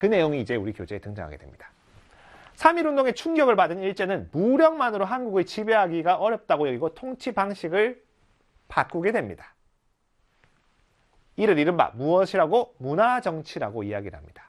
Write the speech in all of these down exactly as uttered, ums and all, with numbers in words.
그 내용이 이제 우리 교재에 등장하게 됩니다. 삼일운동의 충격을 받은 일제는 무력만으로 한국을 지배하기가 어렵다고 여기고 통치 방식을 바꾸게 됩니다. 이를 이른바 무엇이라고? 문화정치라고 이야기를 합니다.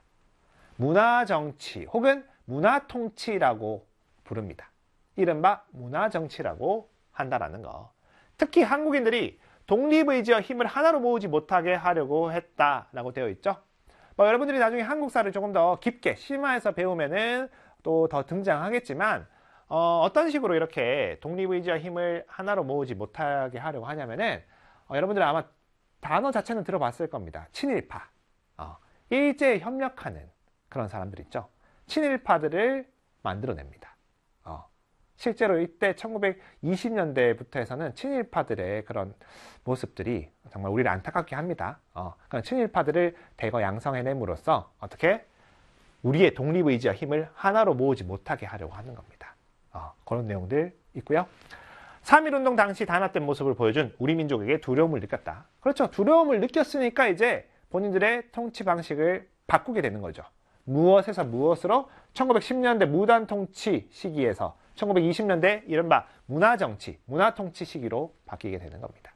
문화정치 혹은 문화통치라고 부릅니다. 이른바 문화정치라고 한다라는 거. 특히 한국인들이 독립의지와 힘을 하나로 모으지 못하게 하려고 했다라고 되어 있죠. 뭐 여러분들이 나중에 한국사를 조금 더 깊게 심화해서 배우면은 또 더 등장하겠지만 어, 어떤 식으로 이렇게 독립의지와 힘을 하나로 모으지 못하게 하려고 하냐면은 어, 여러분들 아마 단어 자체는 들어봤을 겁니다. 친일파. 어, 일제에 협력하는 그런 사람들 있죠. 친일파들을 만들어냅니다. 어, 실제로 이때 천구백이십 년대부터 해서는 친일파들의 그런 모습들이 정말 우리를 안타깝게 합니다. 어, 그런 친일파들을 대거 양성해냄으로써 어떻게 우리의 독립의지와 힘을 하나로 모으지 못하게 하려고 하는 겁니다. 어, 그런 내용들 있고요. 삼일운동 당시 단합된 모습을 보여준 우리 민족에게 두려움을 느꼈다. 그렇죠. 두려움을 느꼈으니까 이제 본인들의 통치 방식을 바꾸게 되는 거죠. 무엇에서 무엇으로? 천구백십 년대 무단 통치 시기에서 천구백이십 년대 이른바 문화정치, 문화통치 시기로 바뀌게 되는 겁니다.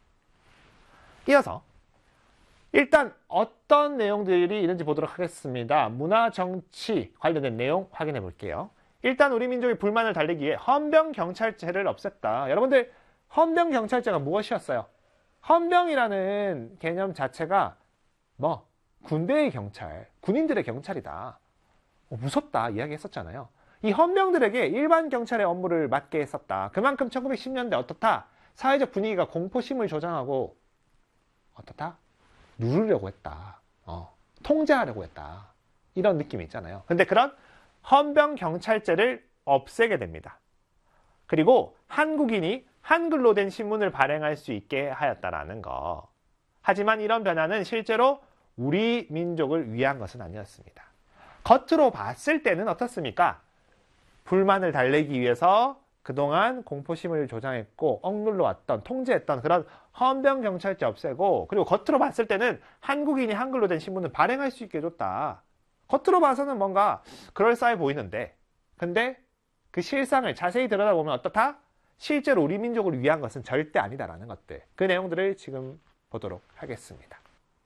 이어서 일단 어떤 내용들이 있는지 보도록 하겠습니다. 문화정치 관련된 내용 확인해 볼게요. 일단 우리 민족의 불만을 달래기 위해 헌병경찰제를 없앴다. 여러분들 헌병경찰제가 무엇이었어요? 헌병이라는 개념 자체가 뭐 군대의 경찰, 군인들의 경찰이다. 어, 무섭다 이야기했었잖아요. 이 헌병들에게 일반 경찰의 업무를 맡게 했었다. 그만큼 천구백십 년대 어떻다? 사회적 분위기가 공포심을 조장하고 어떻다? 누르려고 했다. 어, 통제하려고 했다. 이런 느낌이 있잖아요. 근데 그런 헌병경찰제를 없애게 됩니다. 그리고 한국인이 한글로 된 신문을 발행할 수 있게 하였다라는 거. 하지만 이런 변화는 실제로 우리 민족을 위한 것은 아니었습니다. 겉으로 봤을 때는 어떻습니까? 불만을 달래기 위해서 그동안 공포심을 조장했고 억눌러왔던, 통제했던 그런 헌병경찰제 없애고, 그리고 겉으로 봤을 때는 한국인이 한글로 된 신문을 발행할 수 있게 해줬다. 겉으로 봐서는 뭔가 그럴싸해 보이는데, 근데 그 실상을 자세히 들여다보면 어떻다? 실제로 우리 민족을 위한 것은 절대 아니다라는 것들. 그 내용들을 지금 보도록 하겠습니다.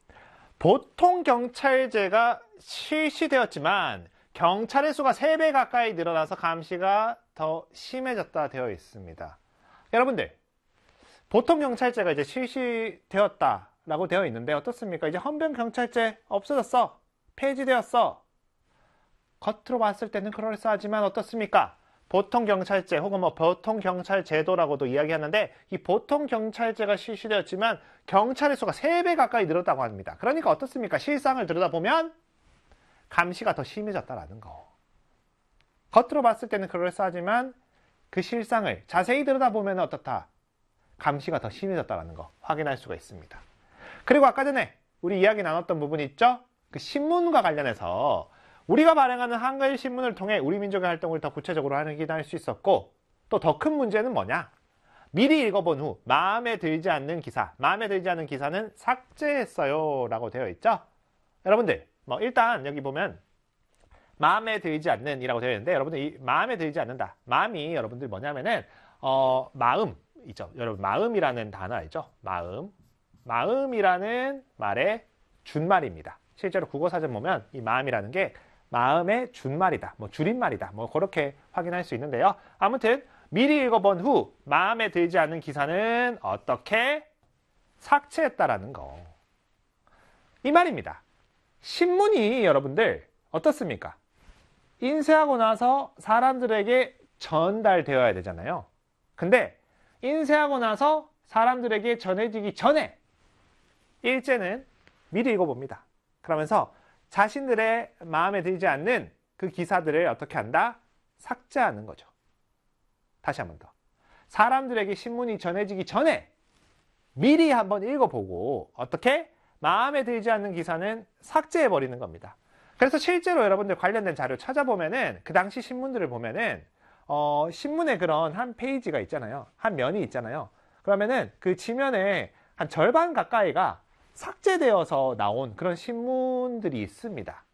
보통 경찰제가 실시되었지만 경찰의 수가 세 배 가까이 늘어나서 감시가 더 심해졌다 되어 있습니다. 여러분들, 보통 경찰제가 이제 실시되었다라고 되어 있는데 어떻습니까? 이제 헌병경찰제 없어졌어. 폐지되었어. 겉으로 봤을 때는 그럴싸하지만 어떻습니까? 보통경찰제 혹은 뭐 보통경찰제도라고도 이야기하는데, 이 보통경찰제가 실시되었지만 경찰의 수가 세 배 가까이 늘었다고 합니다. 그러니까 어떻습니까? 실상을 들여다보면 감시가 더 심해졌다라는 거. 겉으로 봤을 때는 그럴싸하지만 그 실상을 자세히 들여다보면 어떻다? 감시가 더 심해졌다라는 거 확인할 수가 있습니다. 그리고 아까 전에 우리 이야기 나눴던 부분이 있죠? 그 신문과 관련해서 우리가 발행하는 한글 신문을 통해 우리 민족의 활동을 더 구체적으로 확인할 수 있었고, 또 더 큰 문제는 뭐냐? 미리 읽어본 후 마음에 들지 않는 기사, 마음에 들지 않는 기사는 삭제했어요 라고 되어 있죠. 여러분들 뭐 일단 여기 보면 마음에 들지 않는 이라고 되어 있는데, 여러분들 이 마음에 들지 않는다, 마음이 여러분들 뭐냐면은 어 마음 있죠. 여러분 마음이라는 단어 알죠? 마음, 마음이라는 말의 준말입니다. 실제로 국어사전 보면 이 마음이라는 게 마음의 준말이다, 뭐 줄임말이다, 뭐 그렇게 확인할 수 있는데요. 아무튼 미리 읽어본 후 마음에 들지 않는 기사는 어떻게 삭제했다라는 거. 이 말입니다. 신문이 여러분들 어떻습니까? 인쇄하고 나서 사람들에게 전달되어야 되잖아요. 근데 인쇄하고 나서 사람들에게 전해지기 전에 일제는 미리 읽어봅니다. 그러면서 자신들의 마음에 들지 않는 그 기사들을 어떻게 한다? 삭제하는 거죠. 다시 한 번 더. 사람들에게 신문이 전해지기 전에 미리 한번 읽어보고 어떻게? 마음에 들지 않는 기사는 삭제해버리는 겁니다. 그래서 실제로 여러분들 관련된 자료 찾아보면은 그 당시 신문들을 보면은 어, 신문에 그런 한 페이지가 있잖아요. 한 면이 있잖아요. 그러면은 그 지면에 한 절반 가까이가 삭제되어서 나온 그런 신문들이 있습니다.